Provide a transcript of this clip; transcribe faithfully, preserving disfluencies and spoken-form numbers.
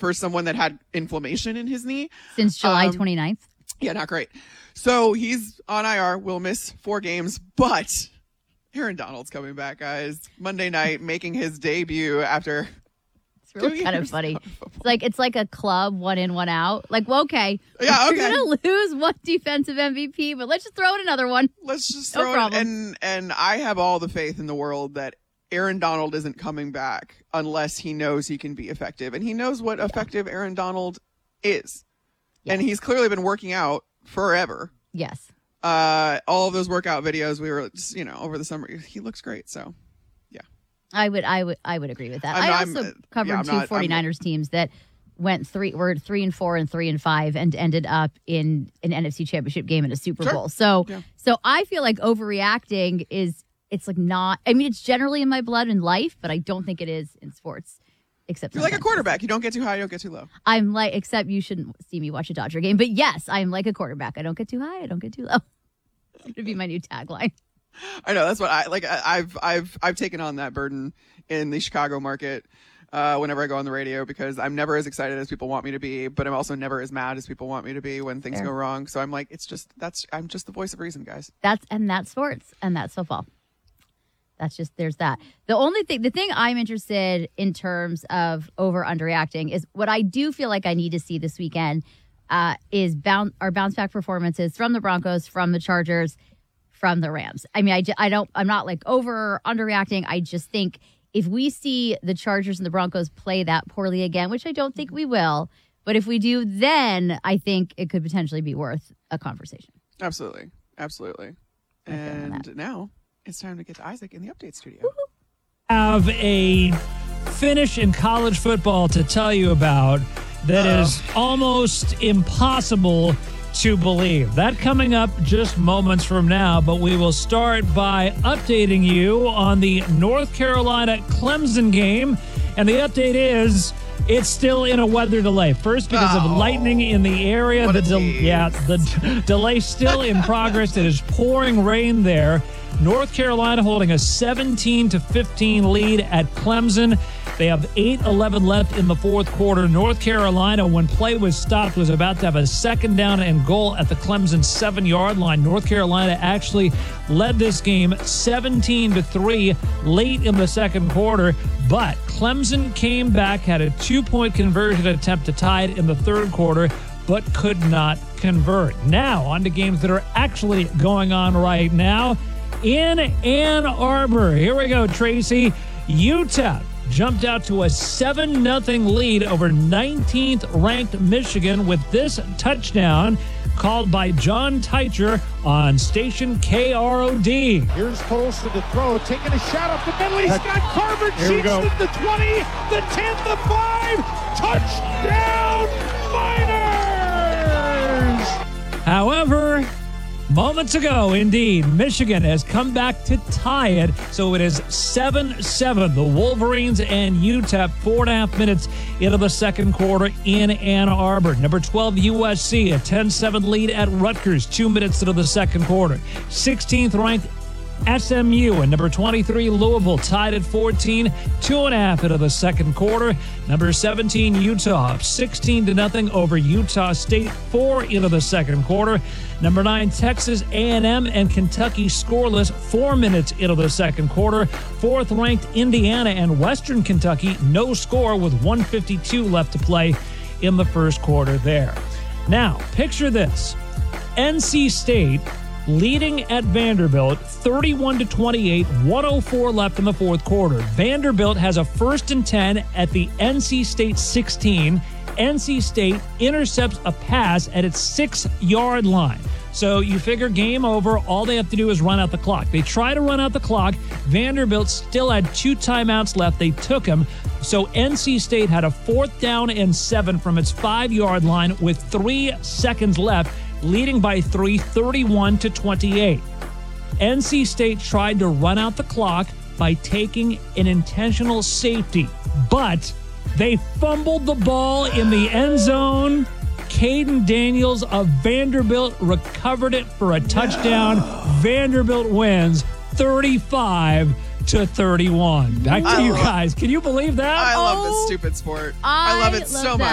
for someone that had inflammation in his knee. Since July Um, twenty-ninth. Yeah, not great. So he's on I R, will miss four games, but Aaron Donald's coming back, guys. Monday night, making his debut after It's really two kind of years funny. of football. It's like it's like a club, one in, one out. Like, well, okay, Yeah, okay. you're gonna lose one defensive M V P, but let's just throw in another one. Let's just No throw it. problem. And, and I have all the faith in the world that Aaron Donald isn't coming back unless he knows he can be effective. And he knows what effective Aaron Donald is. Yeah. And he's clearly been working out forever. Yes. Uh, all of those workout videos we were, you know, over the summer, he looks great. So, yeah. I would, I would, I would agree with that. I'm I not- also I'm- covered yeah, I'm two not- I'm- 49ers teams that went three, were three and four and three and five, and ended up in an N F C Championship game and a Super Sure. Bowl. So, Yeah. so I feel like overreacting is, it's like not. I mean, it's generally in my blood in life, but I don't think it is in sports. Except You're like a sometimes. quarterback. You don't get too high, you don't get too low. I'm like, except you shouldn't see me watch a Dodger game. But yes, I'm like a quarterback. I don't get too high. I don't get too low. It's going to be my new tagline. I know that's what I like. I, I've I've I've taken on that burden in the Chicago market uh, whenever I go on the radio because I'm never as excited as people want me to be, but I'm also never as mad as people want me to be when things Fair. go wrong. So I'm like, it's just that's I'm just the voice of reason, guys. That's and that's sports and that's football. That's just there's that. The only thing, the thing I'm interested in terms of over underreacting is what I do feel like I need to see this weekend uh, is bounce our bounce back performances from the Broncos, from the Chargers, from the Rams. I mean, I, ju- I don't, I'm not like over or underreacting. I just think if we see the Chargers and the Broncos play that poorly again, which I don't think we will, but if we do, then I think it could potentially be worth a conversation. Absolutely, absolutely. I'm feeling that. And now it's time to get to Isaac in the update studio. Have a finish in college football to tell you about that Uh-oh. is almost impossible to believe. That coming up just moments from now, but we will start by updating you on the North Carolina Clemson game. And the update is it's still in a weather delay. First, because of Oh. lightning in the area. What The a del- tease. yeah, the d- delay still in progress. It is pouring rain there. North Carolina holding a seventeen to fifteen lead at Clemson. They have eight eleven left in the fourth quarter. North Carolina, when play was stopped, was about to have a second down and goal at the Clemson seven-yard line. North Carolina actually led this game seventeen to three late in the second quarter, but Clemson came back, had a two-point conversion attempt to tie it in the third quarter, but could not convert. Now, on to games that are actually going on right now. In Ann Arbor, here we go, Tracy. U T E P jumped out to a seven nothing lead over nineteenth-ranked Michigan with this touchdown called by John Teicher on station K R O D. Here's Colston to throw, taking a shot up the middle. He's got Carver. Here we Cheeks go. at the twenty, the ten, the five. Touchdown, Miners! However, moments ago, indeed, Michigan has come back to tie it, so it is seven seven. The Wolverines and U T E P, four and a half minutes into the second quarter in Ann Arbor. Number twelve, U S C, a ten seven lead at Rutgers, two minutes into the second quarter. sixteenth ranked S M U and number twenty-three, Louisville, tied at fourteen, two and a half into the second quarter. Number seventeen, Utah, sixteen to nothing over Utah State, four into the second quarter. Number nine, Texas A and M and Kentucky scoreless, four minutes into the second quarter. Fourth ranked Indiana and Western Kentucky, no score with one fifty-two left to play in the first quarter there. Now, picture this. N C State leading at Vanderbilt thirty-one to twenty-eight, one oh four left in the fourth quarter. Vanderbilt has a first and ten at the N C State sixteen. N C State intercepts a pass at its six-yard line. So you figure game over, all they have to do is run out the clock. They try to run out the clock. Vanderbilt still had two timeouts left. They took them. So N C State had a fourth down and seven from its five-yard line with three seconds left, leading by three, thirty-one to twenty-eight. N C State tried to run out the clock by taking an intentional safety, but they fumbled the ball in the end zone. Caden Daniels of Vanderbilt recovered it for a touchdown. Vanderbilt wins thirty-five to thirty-one. Back to I you love- guys. Can you believe that? I love Oh, this stupid sport. I love it I so love much. that.